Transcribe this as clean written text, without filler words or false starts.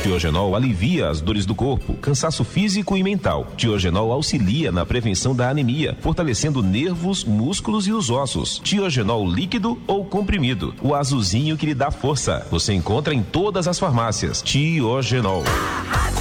Tiogenol alivia as dores do corpo, cansaço físico e mental. Tiogenol auxilia na prevenção da anemia, fortalecendo nervos, músculos e os ossos. Tiogenol líquido ou comprimido, o azulzinho que lhe dá força. Você encontra em todas as farmácias. Tiogenol.